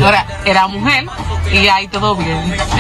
Ahora, era mujer y ahí todo bien.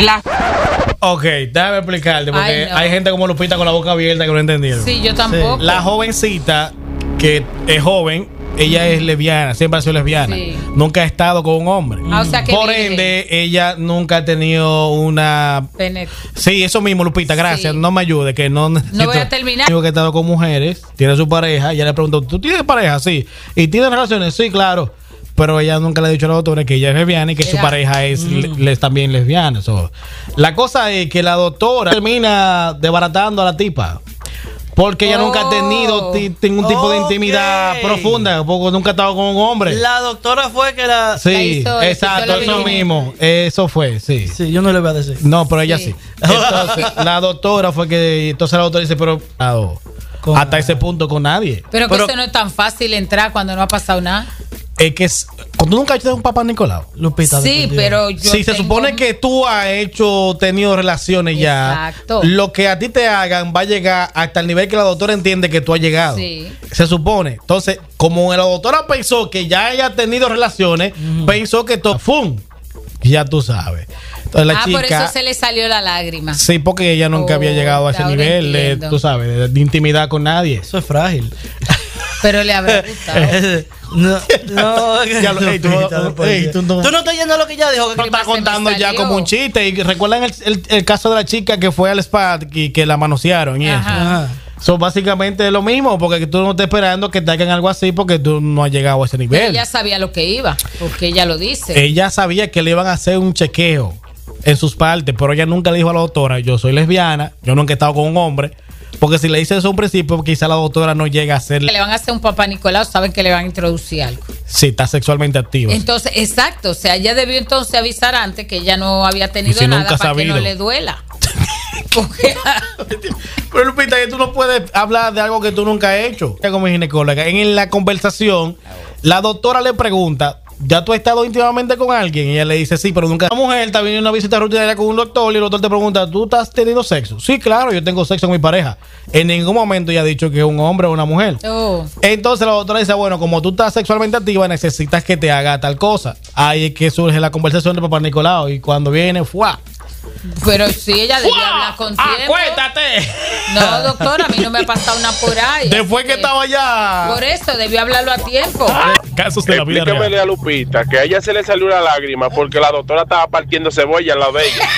Ok, déjame explicarte, porque no. hay gente como Lupita con la boca abierta que no entendieron. Sí, yo tampoco. La jovencita, que es joven, ella es lesbiana, siempre ha sido lesbiana. Sí. Nunca ha estado con un hombre. O sea que Por virgen. ende, ella nunca ha tenido una... Sí, eso mismo, Lupita, gracias. Sí. No me ayude, que no necesito... voy a terminar. Digo que he estado con mujeres, tiene su pareja, y ella le preguntó, ¿tú tienes pareja? Sí. ¿Y tienes relaciones? Sí, claro. Pero ella nunca le ha dicho a la doctora que ella es lesbiana y que su pareja es también lesbiana. La cosa es que la doctora termina desbaratando a la tipa. Porque ella nunca ha tenido ningún tipo de intimidad profunda, porque nunca ha estado con un hombre. La doctora fue que la... Sí, exacto, eso mismo. Eso fue, sí. Sí, yo no le voy a decir. No, pero ella sí. Entonces, la doctora fue que... Entonces la doctora dice, pero... hasta ese punto con nadie. Pero que eso no es tan fácil entrar cuando no ha pasado nada. Es que cuando nunca has hecho un papá Nicolau, Lupita, sí, pero yo si se supone que tú has tenido relaciones Exacto. ya, lo que a ti te hagan va a llegar hasta el nivel que la doctora entiende que tú has llegado. Sí. Se supone. Entonces, como la doctora pensó que ya haya tenido relaciones, pensó que todo ¡fum! Ya tú sabes. Entonces, la chica, por eso se le salió la lágrima. Sí, porque ella nunca había llegado a ese nivel de, tú sabes, de intimidad con nadie. Eso es frágil. Pero le habrá gustado. No, ya tú no estás yendo a lo que ya dijo. No estás contando ya como un chiste. Y recuerdan el caso de la chica que fue al spa y que la manosearon y Ajá. eso. Básicamente es lo mismo, porque tú no estás esperando que te hagan algo así porque tú no has llegado a ese nivel. Pero ella sabía lo que iba, porque ella lo dice. Ella sabía que le iban a hacer un chequeo en sus partes, pero ella nunca le dijo a la doctora, yo soy lesbiana, yo nunca he estado con un hombre. Porque si le dice eso a un principio, quizá la doctora no llega a hacer. Le van a hacer un papá Nicolau, saben que le van a introducir algo. Sí, está sexualmente activa. Entonces, exacto. O sea, ella debió entonces avisar antes que ella no había tenido nada para que no le duela. Pero Lupita, que tú no puedes hablar de algo que tú nunca has hecho. Como ginecóloga, en la conversación, la doctora le pregunta, ¿ya tú has estado íntimamente con alguien? Y ella le dice, sí, pero nunca. La mujer está viniendo una visita rutinaria con un doctor y el doctor te pregunta, ¿tú estás teniendo sexo? Sí, claro, yo tengo sexo con mi pareja. En ningún momento ella ha dicho que es un hombre o una mujer. Entonces la doctora dice, bueno, como tú estás sexualmente activa, necesitas que te haga tal cosa. Ahí es que surge la conversación de papá Nicolau. Y cuando viene, ¡fuá! Pero sí, ella debía hablar con tiempo. ¡Acuéstate! No, doctora, a mí no me ha pasado una por ahí. Después que estaba allá. Por eso, debió hablarlo a tiempo. Casos de la vida real. Explícamele a Lupita que a ella se le salió una lágrima porque la doctora estaba partiendo cebolla al lado de ella.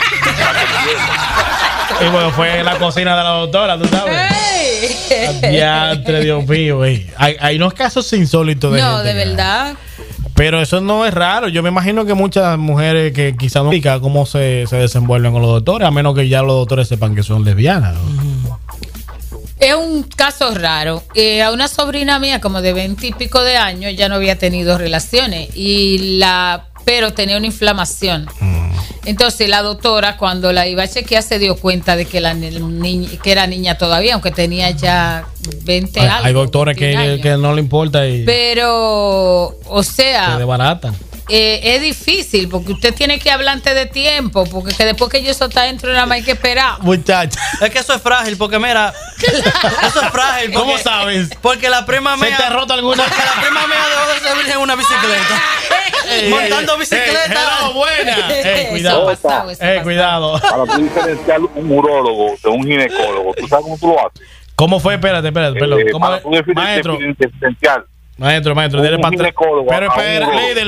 Y bueno, fue en la cocina de la doctora, tú sabes. Diantre, Dios mío, güey. Hay unos casos insólitos de No, gente de verdad. Pero eso no es raro. Yo me imagino que muchas mujeres que quizás no explican cómo se desenvuelven con los doctores, a menos que ya los doctores sepan que son lesbianas, ¿no? Es un caso raro. A una sobrina mía, como de 20 y pico de años, ella no había tenido relaciones pero tenía una inflamación. Entonces la doctora, cuando la iba a chequear, se dio cuenta de que que era niña todavía, aunque tenía ya 20 años. Hay doctores que no le importa. Pero, o sea, se desbaratan. Es difícil porque usted tiene que hablar antes de tiempo, porque que después que eso está dentro nada más hay que esperar. Muchacha, es que eso es frágil, porque mira, eso es frágil. Porque, ¿cómo sabes? Porque la prima mía ¿se te ha roto alguna? Porque la prima mía dejó de ser virgen en una bicicleta. Montando bicicleta. Buena. Cuidado. Cuidado. Para tú diferenciar un urólogo de un ginecólogo, ¿tú sabes cómo tú lo haces? ¿Cómo fue? Espérate, perdón. ¿Cómo para tú maestro? Diferenciar. Maestro, dile para atrás. Pero líder,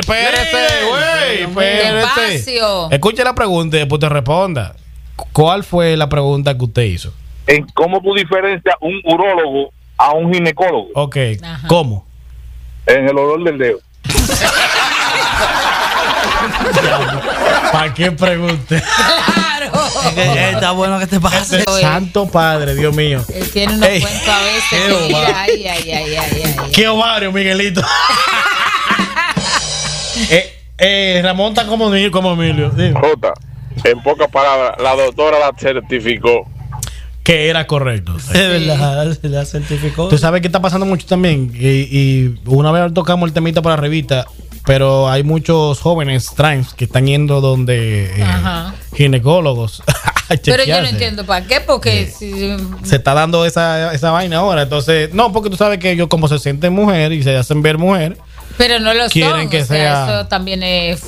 espérese. Escuche la pregunta y después te responda. ¿Cuál fue la pregunta que usted hizo? En cómo tú diferencias un urólogo a un ginecólogo. Ok, ¿cómo? En el olor del dedo. ¿Para qué pregunte? Claro. Está bueno que te pase. Santo Padre, Dios mío. Él tiene unos cuentos a veces. Ay. ¿Qué ovario, Miguelito? Ramón está como Emilio. Jota, en pocas palabras, la doctora la certificó que era correcto. Es verdad, se la certificó. Tú sabes que está pasando mucho también. Y una vez tocamos el temita para la revista. Pero hay muchos jóvenes trans que están yendo donde ginecólogos. Pero yo no entiendo para qué, porque se está dando esa vaina ahora. Entonces, no, porque tú sabes que ellos como se sienten mujer y se hacen ver mujer, pero no lo quieren son, que sea eso también es